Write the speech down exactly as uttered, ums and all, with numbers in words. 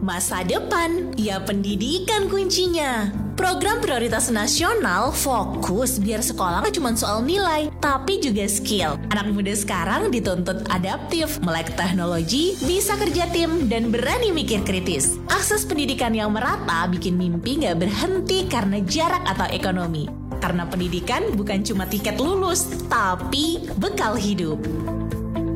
Masa depan, ya pendidikan kuncinya. Program prioritas nasional fokus biar sekolah gak cuma soal nilai, tapi juga skill. Anak muda sekarang dituntut adaptif, melek teknologi, bisa kerja tim, dan berani mikir kritis. Akses pendidikan yang merata bikin mimpi gak berhenti karena jarak atau ekonomi. Karena pendidikan bukan cuma tiket lulus, tapi bekal hidup.